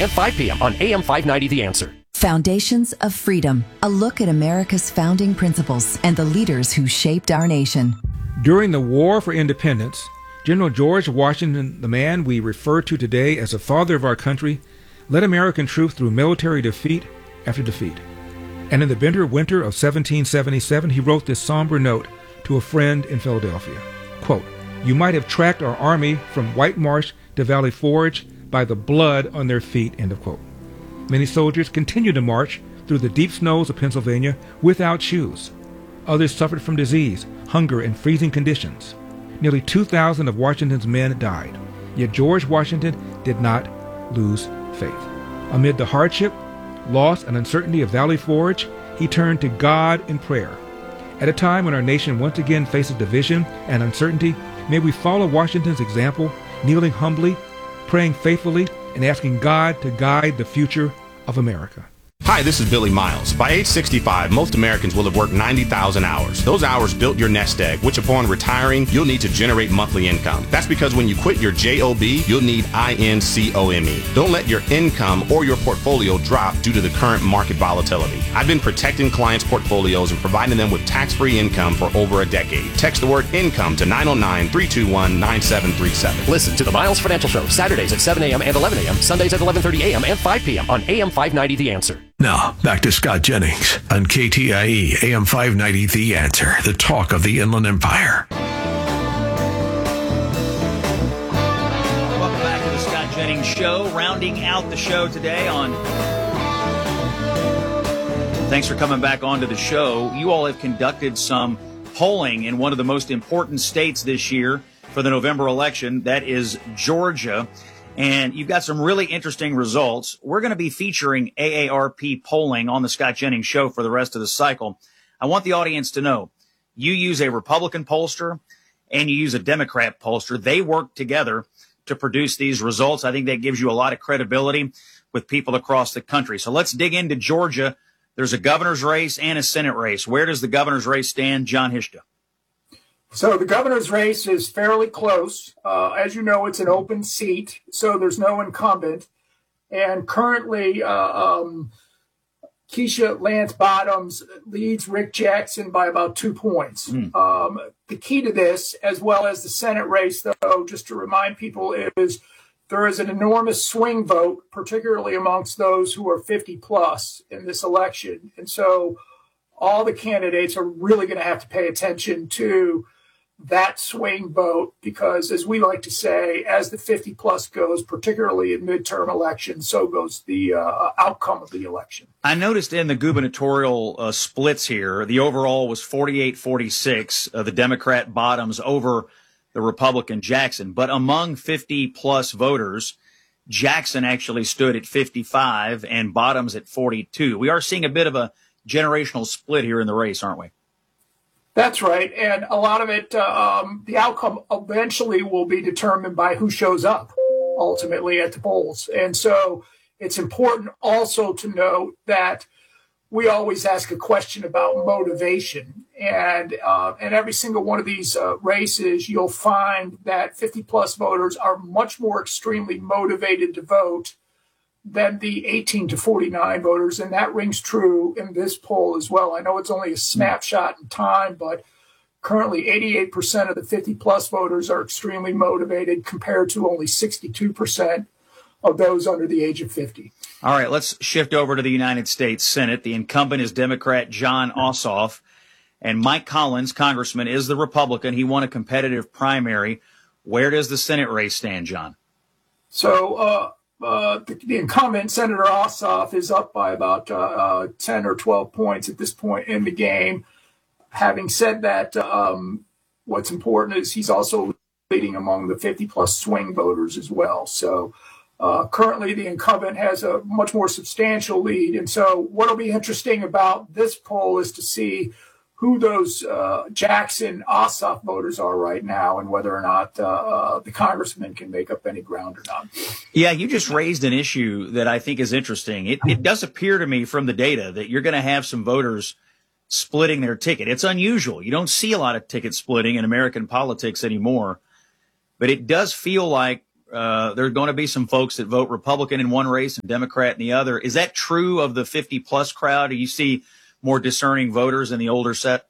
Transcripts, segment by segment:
and 5 p.m. on AM 590 The Answer. Foundations of Freedom, a look at America's founding principles and the leaders who shaped our nation. During the War for Independence, General George Washington, the man we refer to today as the father of our country, led American troops through military defeat after defeat. And in the bitter winter of 1777, he wrote this somber note to a friend in Philadelphia. Quote, "You might have tracked our army from White Marsh to Valley Forge by the blood on their feet," end of quote. Many soldiers continued to march through the deep snows of Pennsylvania without shoes. Others suffered from disease, hunger, and freezing conditions. Nearly 2,000 of Washington's men died. Yet George Washington did not lose faith. Amid the hardship, loss, and uncertainty of Valley Forge, he turned to God in prayer. At a time when our nation once again faces division and uncertainty, may we follow Washington's example, kneeling humbly, praying faithfully, and asking God to guide the future of America. Hi, this is Billy Miles. By age 65, most Americans will have worked 90,000 hours. Those hours built your nest egg, which upon retiring, you'll need to generate monthly income. That's because when you quit your JOB, you'll need INCOME. Don't let your income or your portfolio drop due to the current market volatility. I've been protecting clients' portfolios and providing them with tax-free income for over a decade. Text the word income to 909-321-9737. Listen to the Miles Financial Show, Saturdays at 7 a.m. and 11 a.m., Sundays at 11:30 a.m. and 5 p.m. on AM 590 The Answer. Now, back to Scott Jennings on KTIE AM 590 The Answer, the talk of the Inland Empire. Welcome back to the Scott Jennings Show. Rounding out the show today on... Thanks for coming back onto the show. You all have conducted some polling in one of the most important states this year for the November election. That is Georgia. And you've got some really interesting results. We're going to be featuring AARP polling on the Scott Jennings Show for the rest of the cycle. I want the audience to know, you use a Republican pollster and you use a Democrat pollster. They work together to produce these results. I think that gives you a lot of credibility with people across the country. So let's dig into Georgia. There's a governor's race and a Senate race. Where does the governor's race stand, John Hishta? So the governor's race is fairly close. As you know, it's an open seat, so there's no incumbent. And currently, Keisha Lance Bottoms leads Rick Jackson by about 2 points. The key to this, as well as the Senate race, though, just to remind people, is there is an enormous swing vote, particularly amongst those who are 50 plus in this election. And so all the candidates are really going to have to pay attention to that swing vote, because as we like to say, as the 50 plus goes, particularly in midterm elections, so goes the outcome of the election. I noticed in the gubernatorial splits here, the overall was 48-46, the Democrat Bottoms over the Republican Jackson. But among 50 plus voters, Jackson actually stood at 55 and Bottoms at 42. We are seeing a bit of a generational split here in the race, aren't we? That's right. And a lot of it, the outcome eventually will be determined by who shows up ultimately at the polls. And so it's important also to note that we always ask a question about motivation. And in every single one of these races, you'll find that 50 plus voters are much more extremely motivated to vote than the 18 to 49 voters. And that rings true in this poll as well. I know it's only a snapshot in time, but currently 88% of the 50 plus voters are extremely motivated compared to only 62% of those under the age of 50. All right, let's shift over to the United States Senate. The incumbent is Democrat Jon Ossoff, and Mike Collins, congressman, is the Republican. He won a competitive primary. Where does the Senate race stand, John? So, the incumbent, Senator Ossoff, is up by about 10 or 12 points at this point in the game. Having said that, what's important is he's also leading among the 50-plus swing voters as well. So currently the incumbent has a much more substantial lead. And so what will be interesting about this poll is to see who those Jackson Ossoff voters are right now and whether or not the congressman can make up any ground or not. Yeah, you just raised an issue that I think is interesting. It does appear to me from the data that you're going to have some voters splitting their ticket. It's unusual. You don't see a lot of ticket splitting in American politics anymore, but it does feel like there's going to be some folks that vote Republican in one race and Democrat in the other. Is that true of the 50-plus crowd? Do you see more discerning voters in the older set?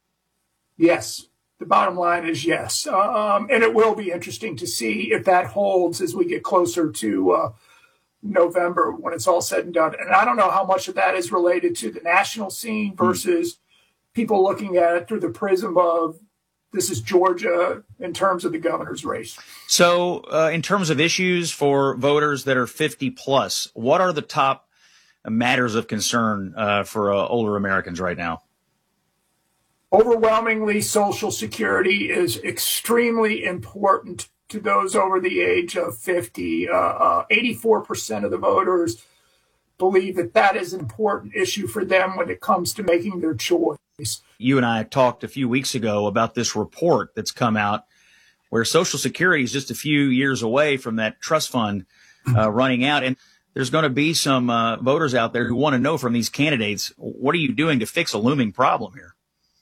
Yes. The bottom line is yes. And it will be interesting to see if that holds as we get closer to November when it's all said and done. And I don't know how much of that is related to the national scene versus people looking at it through the prism of this is Georgia in terms of the governor's race. So in terms of issues for voters that are 50 plus, what are the top matters of concern for older Americans right now? Overwhelmingly, Social Security is extremely important to those over the age of 50. 84% of the voters believe that that is an important issue for them when it comes to making their choice. You and I talked a few weeks ago about this report that's come out where Social Security is just a few years away from that trust fund running out. And there's going to be some voters out there who want to know from these candidates, what are you doing to fix a looming problem here?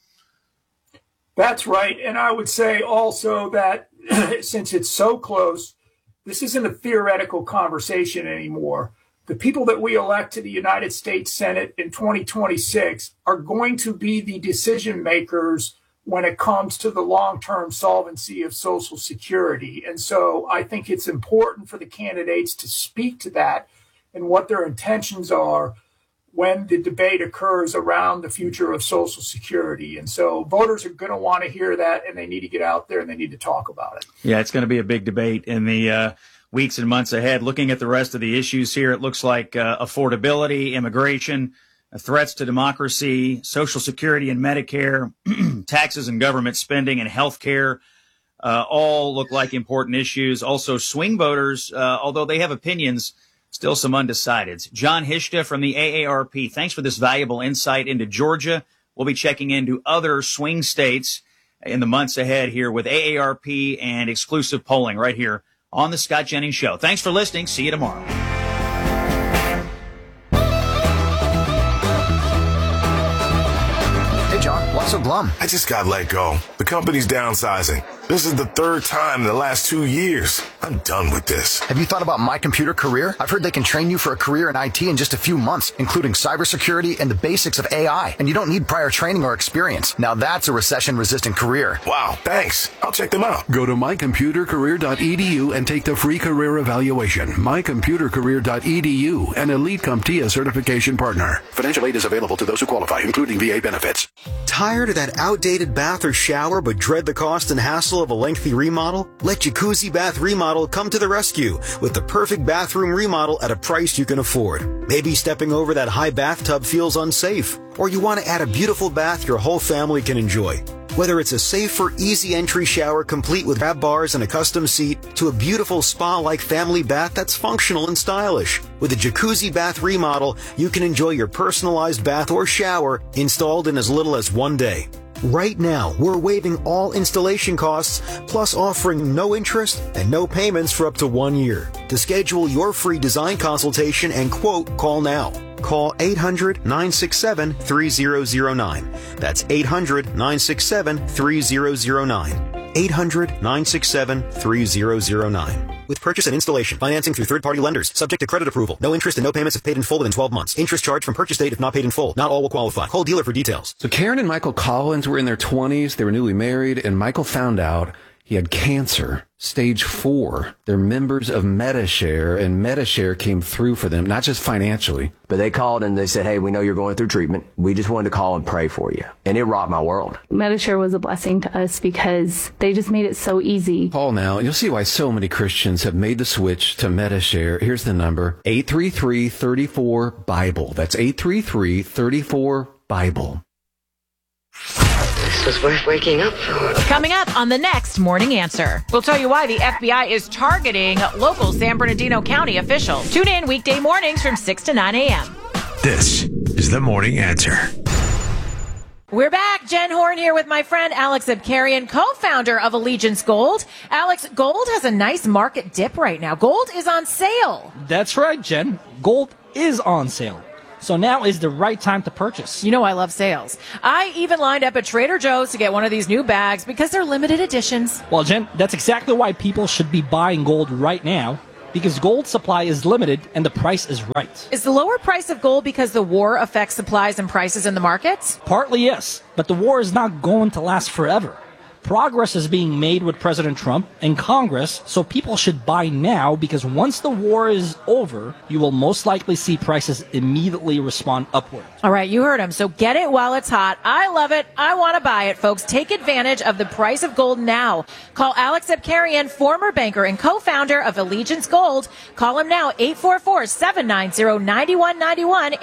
That's right. And I would say also that since it's so close, this isn't a theoretical conversation anymore. The people that we elect to the United States Senate in 2026 are going to be the decision makers when it comes to the long-term solvency of Social Security. And so I think it's important for the candidates to speak to that and what their intentions are when the debate occurs around the future of Social Security. And so voters are going to want to hear that, and they need to get out there and they need to talk about it. Yeah, it's going to be a big debate in the weeks and months ahead. Looking at the rest of the issues here, it looks like affordability, immigration, threats to democracy, Social Security and Medicare, taxes and government spending, and health care all look like important issues. Also, swing voters, although they have opinions, still some undecideds. John Hishta from the AARP, thanks for this valuable insight into Georgia. We'll be checking into other swing states in the months ahead here with AARP and exclusive polling right here on the Scott Jennings Show. Thanks for listening. See you tomorrow. Hey, John, what's so glum? I just got let go. The company's downsizing. This is the third time in the last 2 years. I'm done with this. Have you thought about My Computer Career? I've heard they can train you for a career in IT in just a few months, including cybersecurity and the basics of AI. And you don't need prior training or experience. Now that's a recession-resistant career. Wow, thanks. I'll check them out. Go to mycomputercareer.edu and take the free career evaluation. mycomputercareer.edu, an Elite CompTIA certification partner. Financial aid is available to those who qualify, including VA benefits. Tired of that outdated bath or shower but dread the cost and hassle of a lengthy remodel? Let Jacuzzi Bath Remodel come to the rescue with the perfect bathroom remodel at a price you can afford. Maybe stepping over that high bathtub feels unsafe, or you want to add a beautiful bath your whole family can enjoy. Whether it's a safer, easy entry shower complete with grab bars and a custom seat to a beautiful spa-like family bath that's functional and stylish. With a Jacuzzi Bath Remodel, you can enjoy your personalized bath or shower installed in as little as 1 day. Right now, we're waiving all installation costs, plus offering no interest and no payments for up to 1 year. To schedule your free design consultation and quote, call now. Call 800-967-3009. That's 800-967-3009. 800-967-3009. With purchase and installation, financing through third-party lenders, subject to credit approval. No interest and no payments if paid in full within 12 months. Interest charged from purchase date if not paid in full. Not all will qualify. Call dealer for details. So Karen and Michael Collins were in their 20s. They were newly married, and Michael found out he had cancer, stage 4. They're members of Medi-Share, and Medi-Share came through for them, not just financially. But they called and they said, hey, we know you're going through treatment. We just wanted to call and pray for you. And it rocked my world. Medi-Share was a blessing to us because they just made it so easy. Call now. You'll see why so many Christians have made the switch to Medi-Share. Here's the number, 833-34-BIBLE. That's 833-34-BIBLE. This was worth waking up for. Coming up on the next Morning Answer, we'll tell you why the FBI is targeting local San Bernardino County officials. Tune in weekday mornings from 6 to 9 a.m. This is the Morning Answer. We're back. Jen Horn here with my friend Alex Abkarian, co-founder of Allegiance Gold. Alex, gold has a nice market dip right now. Gold is on sale. That's right, Jen. Gold is on sale. So now is the right time to purchase. You know I love sales. I even lined up at Trader Joe's to get one of these new bags because they're limited editions. Well, Jen, that's exactly why people should be buying gold right now. Because gold supply is limited and the price is right. Is the lower price of gold because the war affects supplies and prices in the markets? Partly, yes. But the war is not going to last forever. Progress is being made with President Trump and Congress, so people should buy now because once the war is over, you will most likely see prices immediately respond upward. All right, you heard him. So get it while it's hot. I love it. I want to buy it, folks. Take advantage of the price of gold now. Call Alex Abkarian, former banker and co-founder of Allegiance Gold. Call him now, 844-790-9191,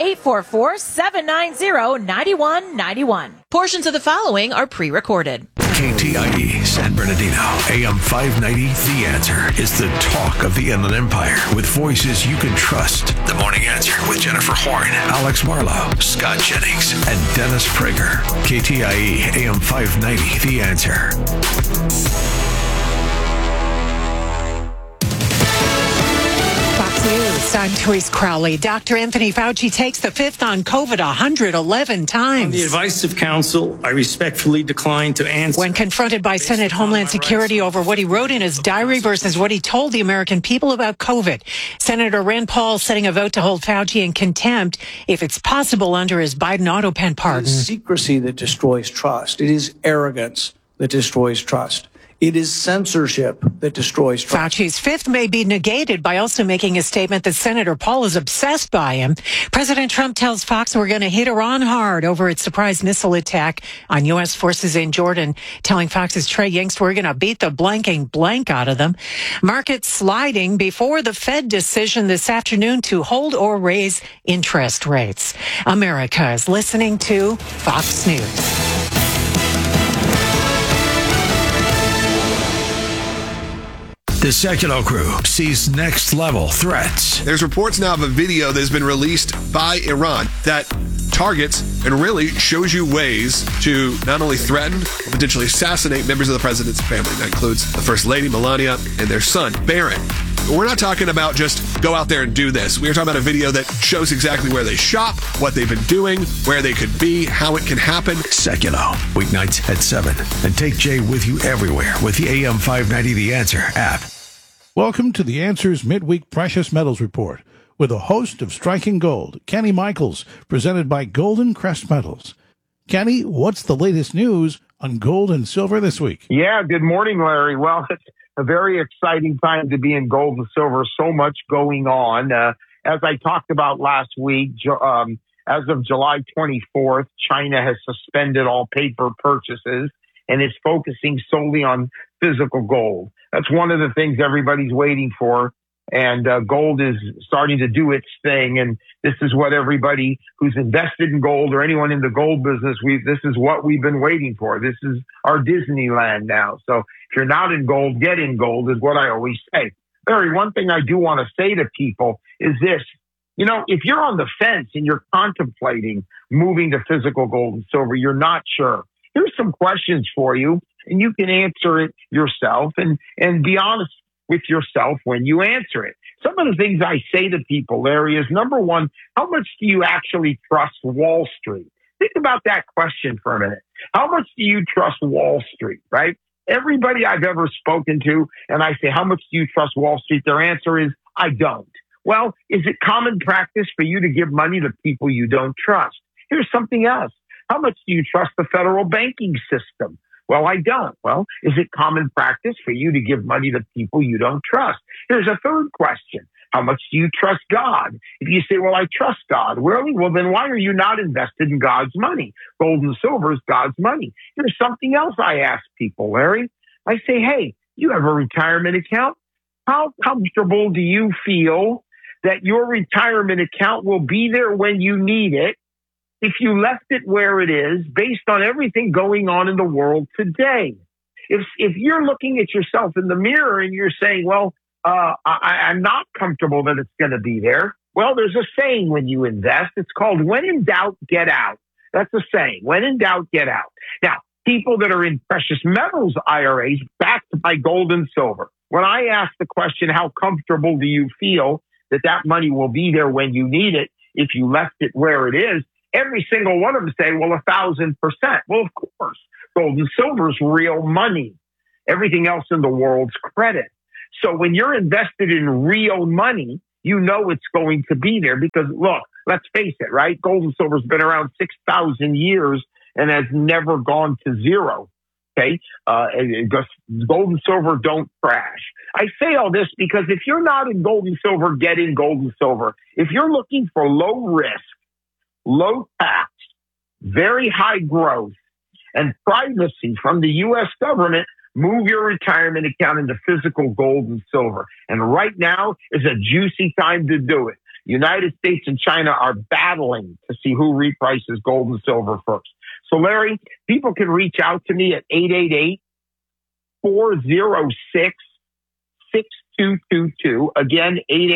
844-790-9191. Portions of the following are pre-recorded. KTIE San Bernardino, AM 590, The Answer is the talk of the Inland Empire with voices you can trust. The Morning Answer with Jennifer Horn, Alex Marlowe, Scott Jennings, and Dennis Prager. KTIE AM 590, The Answer. News. I'm Therese Crowley. Dr. Anthony Fauci takes the fifth on COVID 111 times. On the advice of counsel, I respectfully decline to answer. When confronted by Senate Homeland Security over what he wrote in his diary versus what he told the American people about COVID, Senator Rand Paul setting a vote to hold Fauci in contempt if it's possible under his Biden auto pen pardon. It is secrecy that destroys trust. It is arrogance that destroys trust. It is censorship that destroys trust. Fauci's fifth may be negated by also making a statement that Senator Paul is obsessed by him. President Trump tells Fox we're going to hit Iran hard over its surprise missile attack on U.S. forces in Jordan, telling Fox's Trey Yingst we're going to beat the blanking blank out of them. Markets sliding before the Fed decision this afternoon to hold or raise interest rates. America is listening to Fox News. The Secular Crew sees next-level threats. There's reports now of a video that has been released by Iran that targets and really shows you ways to not only threaten but potentially assassinate members of the president's family. That includes the First Lady, Melania, and their son, Barron. But we're not talking about just go out there and do this. We're talking about a video that shows exactly where they shop, what they've been doing, where they could be, how it can happen. Secular, weeknights at 7. And take Jay with you everywhere with the AM 590 The Answer app. Welcome to The Answer's Midweek Precious Metals Report with a host of Striking Gold, Kenny Michaels, presented by Golden Crest Metals. Kenny, what's the latest news on gold and silver this week? Yeah, good morning, Larry. Well, it's a very exciting time to be in gold and silver. So much going on. As I talked about last week, as of July 24th, China has suspended all paper purchases and is focusing solely on physical gold. That's one of the things everybody's waiting for. And gold is starting to do its thing. And this is what everybody who's invested in gold or anyone in the gold business, this is what we've been waiting for. This is our Disneyland now. So if you're not in gold, get in gold is what I always say. Larry, one thing I do want to say to people is this. You know, if you're on the fence and you're contemplating moving to physical gold and silver, you're not sure. Here's some questions for you, and you can answer it yourself and be honest with yourself when you answer it. Some of the things I say to people, Larry, is number one, how much do you actually trust Wall Street? Think about that question for a minute. How much do you trust Wall Street, right? Everybody I've ever spoken to, and I say, how much do you trust Wall Street? Their answer is, I don't. Well, is it common practice for you to give money to people you don't trust? Here's something else. How much do you trust the federal banking system? Well, I don't. Well, is it common practice for you to give money to people you don't trust? Here's a third question. How much do you trust God? If you say, well, I trust God, really? Well, then why are you not invested in God's money? Gold and silver is God's money. Here's something else I ask people, Larry. I say, hey, you have a retirement account. How comfortable do you feel that your retirement account will be there when you need it if you left it where it is based on everything going on in the world today? If you're looking at yourself in the mirror and you're saying, well, I'm not comfortable that it's going to be there. Well, there's a saying when you invest. It's called when in doubt, get out. That's a saying. When in doubt, get out. Now, people that are in precious metals IRAs backed by gold and silver, when I ask the question, how comfortable do you feel that money will be there when you need it? if you left it where it is, every single one of them say, well, 1,000%. Well, of course, gold and silver is real money. Everything else in the world's credit. So when you're invested in real money, you know it's going to be there because, look, let's face it, right? Gold and silver's been around 6,000 years and has never gone to zero. Okay. Gold and silver don't crash. I say all this because if you're not in gold and silver, get in gold and silver. If you're looking for low risk, low tax, very high growth, and privacy from the U.S. government, move your retirement account into physical gold and silver. And right now is a juicy time to do it. United States and China are battling to see who reprices gold and silver first. So, Larry, people can reach out to me at 888-406-6222. Again,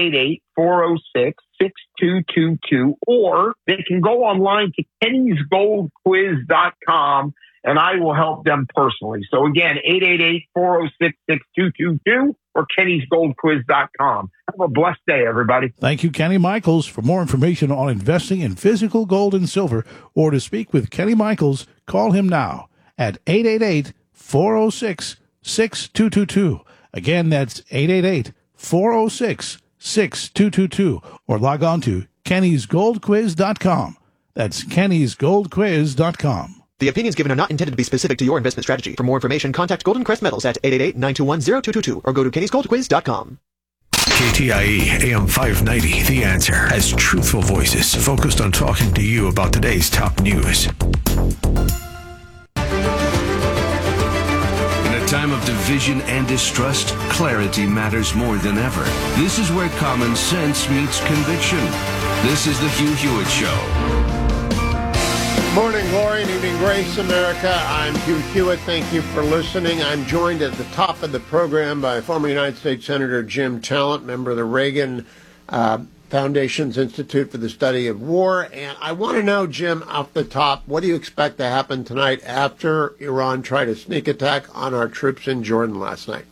888-406-6222. Or they can go online to kennysgoldquiz.com, and I will help them personally. So, again, 888-406-6222 or kennysgoldquiz.com. Have a blessed day, everybody. Thank you, Kenny Michaels. For more information on investing in physical gold and silver or to speak with Kenny Michaels, call him now at 888-406-6222. Again, that's 888-406-6222 or log on to kennysgoldquiz.com. That's kennysgoldquiz.com. The opinions given are not intended to be specific to your investment strategy. For more information, contact Golden Crest Metals at 888-921-0222 or go to kennysgoldquiz.com. KTIE AM 590, The Answer, has truthful voices focused on talking to you about today's top news. In a time of division and distrust, clarity matters more than ever. This is where common sense meets conviction. This is the Hugh Hewitt Show. Morning glory and evening grace, America. I'm Hugh Hewitt. Thank you for listening. I'm joined at the top of the program by former United States Senator Jim Talent, member of the Reagan Foundation's Institute for the Study of War. And I want to know, Jim, off the top, what do you expect to happen tonight after Iran tried a sneak attack on our troops in Jordan last night?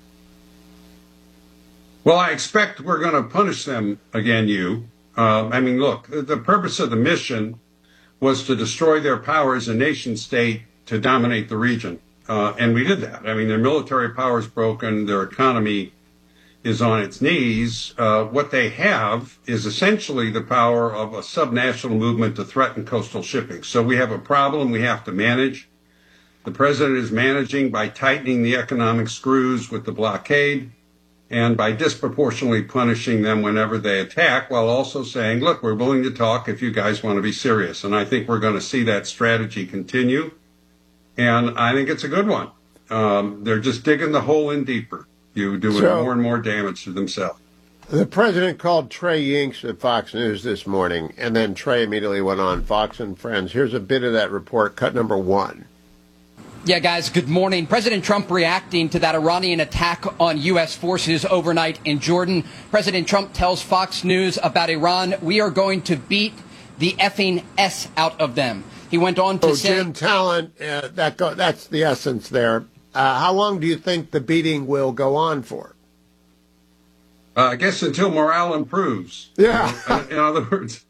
Well, I expect we're going to punish them again, look, the purpose of the mission was to destroy their power as a nation state to dominate the region. And we did that. Their military power is broken. Their economy is on its knees. What they have is essentially the power of a subnational movement to threaten coastal shipping. So we have a problem we have to manage. The president is managing by tightening the economic screws with the blockade and by disproportionately punishing them whenever they attack, while also saying, look, we're willing to talk if you guys want to be serious. And I think we're going to see that strategy continue. And I think it's a good one. They're just digging the hole in deeper, doing more and more damage to themselves. The president called Trey Yingst at Fox News this morning, and then Trey immediately went on Fox and Friends. Here's a bit of that report, cut number 1. Yeah, guys, good morning. President Trump reacting to that Iranian attack on U.S. forces overnight in Jordan. President Trump tells Fox News about Iran, we are going to beat the effing S out of them. He went on to say... Jim Talent, that's the essence there. How long do you think the beating will go on for? I guess until morale improves. Yeah. In other words,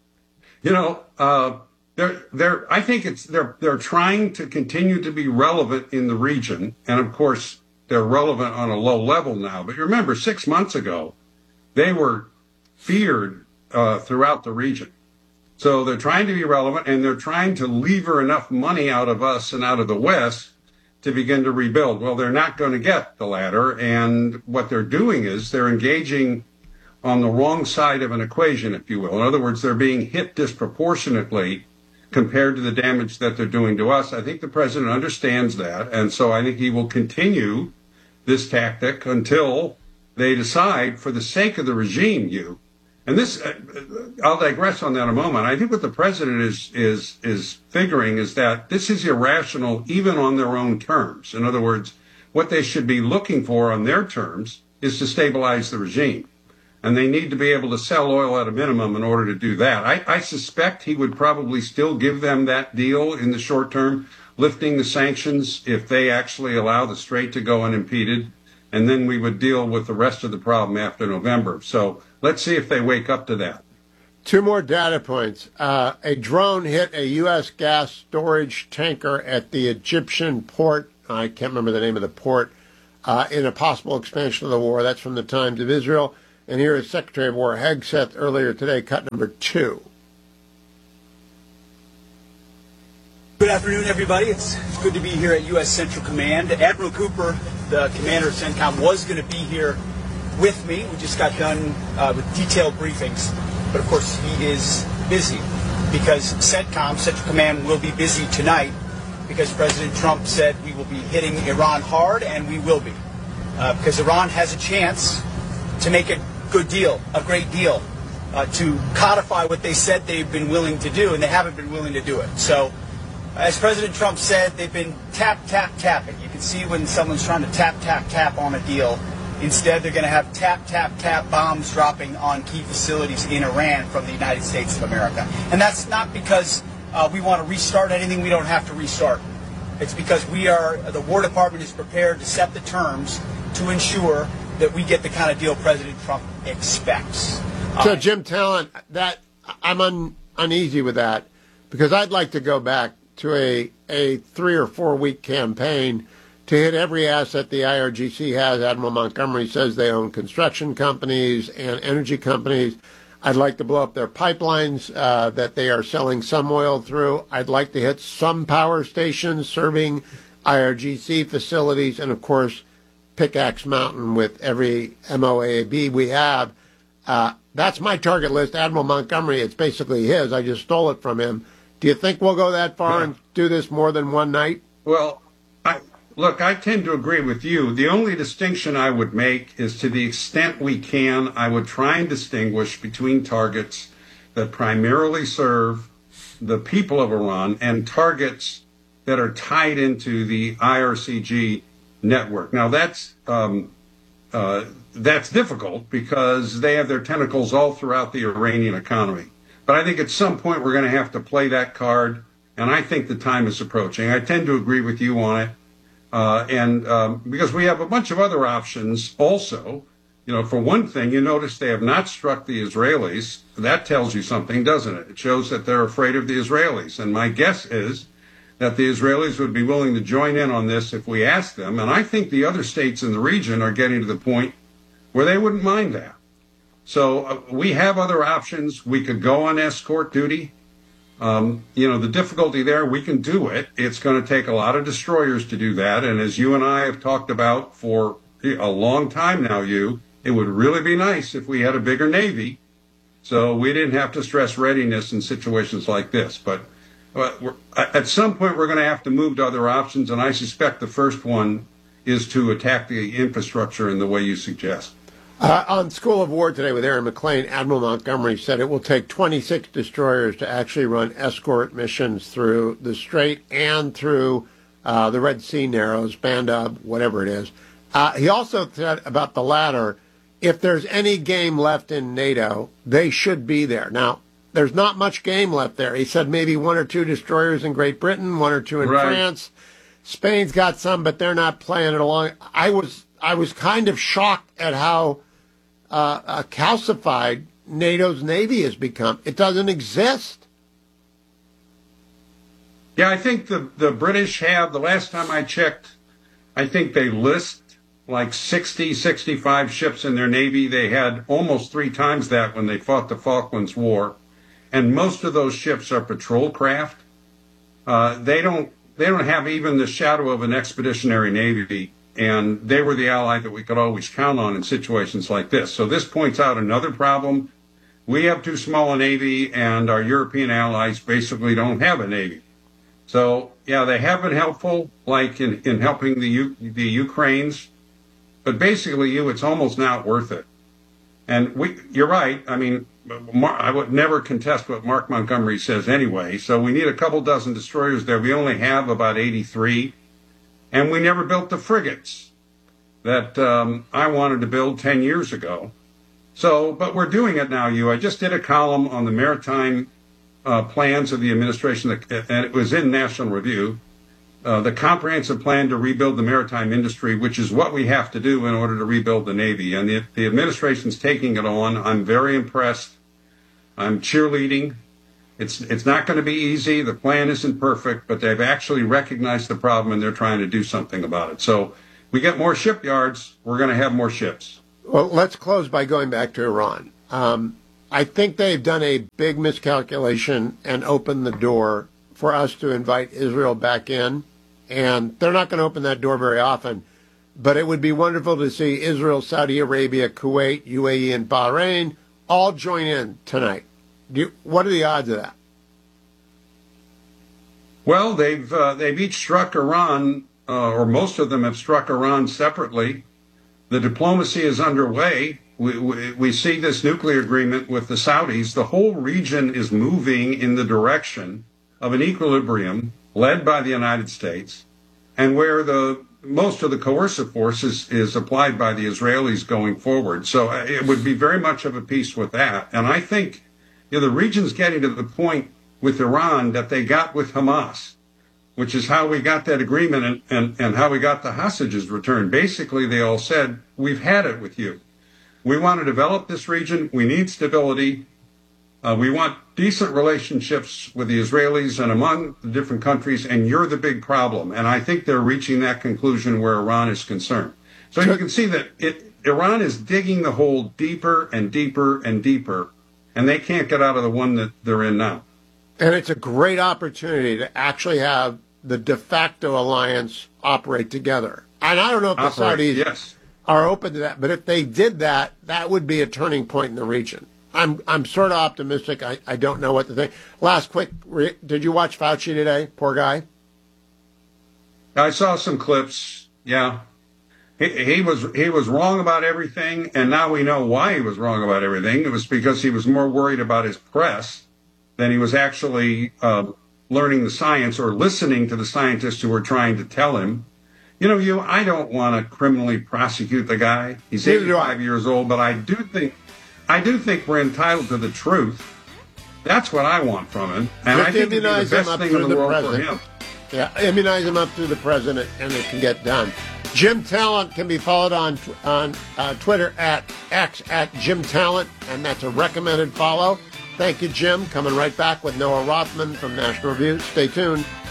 I think they're trying to continue to be relevant in the region, and of course they're relevant on a low level now. But remember, 6 months ago, they were feared throughout the region. So they're trying to be relevant, and they're trying to lever enough money out of us and out of the West to begin to rebuild. Well, they're not going to get the latter, and what they're doing is they're engaging on the wrong side of an equation, if you will. In other words, they're being hit disproportionately compared to the damage that they're doing to us. I think the president understands that, and so I think he will continue this tactic until they decide, for the sake of the regime, and this, I'll digress on that a moment. I think what the president is figuring is that this is irrational even on their own terms. In other words, what they should be looking for on their terms is to stabilize the regime. And they need to be able to sell oil at a minimum in order to do that. I suspect he would probably still give them that deal in the short term, lifting the sanctions if they actually allow the strait to go unimpeded. And then we would deal with the rest of the problem after November. So let's see if they wake up to that. Two more data points. A drone hit a U.S. gas storage tanker at the Egyptian port. I can't remember the name of the port. In a possible expansion of the war. That's from the Times of Israel. And here is Secretary of War Hegseth earlier today, cut number 2. Good afternoon, everybody. It's good to be here at U.S. Central Command. Admiral Cooper, the commander of CENTCOM, was going to be here with me. We just got done with detailed briefings. But, of course, he is busy because CENTCOM, Central Command, will be busy tonight because President Trump said we will be hitting Iran hard, and we will be. Because Iran has a chance to make a good deal, a great deal, to codify what they said they've been willing to do, and they haven't been willing to do it. So, as President Trump said, they've been tapping. You can see when someone's trying to tap on a deal. Instead, they're going to have tap bombs dropping on key facilities in Iran from the United States of America. And that's not because we want to restart anything we don't have to restart. It's because the War Department is prepared to set the terms to ensure that we get the kind of deal President Trump expects. So, Jim Talent, that I'm uneasy with that because I'd like to go back to a 3 or 4 week campaign to hit every asset the IRGC has. Admiral Montgomery says they own construction companies and energy companies. I'd like to blow up their pipelines that they are selling some oil through. I'd like to hit some power stations serving IRGC facilities, and, of course, Pickaxe Mountain with every MOAB we have. That's my target list. Admiral Montgomery, it's basically his. I just stole it from him. Do you think we'll go that far and do this more than one night? Well, I tend to agree with you. The only distinction I would make is to the extent we can, I would try and distinguish between targets that primarily serve the people of Iran and targets that are tied into the IRCG network. Now, that's difficult because they have their tentacles all throughout the Iranian economy. But I think at some point we're going to have to play that card, and I think the time is approaching. I tend to agree with you on it. Because we have a bunch of other options also. You know, for one thing, you notice they have not struck the Israelis. That tells you something, doesn't it? It shows that they're afraid of the Israelis. And my guess is that the Israelis would be willing to join in on this if we asked them. And I think the other states in the region are getting to the point where they wouldn't mind that. So we have other options. We could go on escort duty. The difficulty there, we can do it. It's going to take a lot of destroyers to do that. And as you and I have talked about for a long time now, it would really be nice if we had a bigger Navy so we didn't have to stress readiness in situations like this. But at some point, we're going to have to move to other options. And I suspect the first one is to attack the infrastructure in the way you suggest. On School of War today with Aaron McLean, Admiral Montgomery said it will take 26 destroyers to actually run escort missions through the Strait and through the Red Sea Narrows, Bandab, whatever it is. He also said about the latter, if there's any game left in NATO, they should be there. Now, there's not much game left there. He said maybe 1 or 2 destroyers in Great Britain, 1 or 2 in France. Spain's got some, but they're not playing it along. I was kind of shocked at how calcified NATO's Navy has become. It doesn't exist. Yeah, I think the British have, the last time I checked, I think they list like 60, 65 ships in their Navy. They had almost 3 times that when they fought the Falklands War. And most of those ships are patrol craft. They don't have even the shadow of an expeditionary Navy. And they were the ally that we could always count on in situations like this. So this points out another problem. We have too small a Navy, and our European allies basically don't have a Navy. So, yeah, they have been helpful, like in helping the Ukraines. But basically, it's almost not worth it. And you're right. I mean, I would never contest what Mark Montgomery says anyway. So we need a couple dozen destroyers there. We only have about 83. And we never built the frigates that I wanted to build 10 years ago. So, but we're doing it now, I just did a column on the maritime plans of the administration, and it was in National Review, the comprehensive plan to rebuild the maritime industry, which is what we have to do in order to rebuild the Navy. And the administration's taking it on. I'm very impressed. I'm cheerleading. It's not going to be easy. The plan isn't perfect, but they've actually recognized the problem and they're trying to do something about it. So we get more shipyards, we're going to have more ships. Well, let's close by going back to Iran. I think they've done a big miscalculation and opened the door for us to invite Israel back in. And they're not going to open that door very often. But it would be wonderful to see Israel, Saudi Arabia, Kuwait, UAE, and Bahrain all join in tonight. What are the odds of that? Well, they've each struck Iran, or most of them have struck Iran separately. The diplomacy is underway. We see this nuclear agreement with the Saudis. The whole region is moving in the direction of an equilibrium led by the United States, and where most of the coercive force is applied by the Israelis going forward. So it would be very much of a peace with that. And I think the region's getting to the point with Iran that they got with Hamas, which is how we got that agreement and how we got the hostages returned. Basically, they all said, we've had it with you. We want to develop this region. We need stability. We want decent relationships with the Israelis and among the different countries, and you're the big problem. And I think they're reaching that conclusion where Iran is concerned. So you can see that Iran is digging the hole deeper and deeper and deeper, and they can't get out of the one that they're in now. And it's a great opportunity to actually have the de facto alliance operate together. And I don't know if the Saudis are open to that, but if they did that, that would be a turning point in the region. I'm sort of optimistic. I don't know what to think. Last quick, did you watch Fauci today? Poor guy. I saw some clips. Yeah, he was wrong about everything, and now we know why he was wrong about everything. It was because he was more worried about his press than he was actually learning the science or listening to the scientists who were trying to tell him. I don't want to criminally prosecute the guy. He's 85 years old, but I do think we're entitled to the truth. That's what I want from him. And I think it'd be the best thing in the world for him. Yeah, immunize him up through the president, and it can get done. Jim Talent can be followed on Twitter at @JimTalent, and that's a recommended follow. Thank you, Jim. Coming right back with Noah Rothman from National Review. Stay tuned.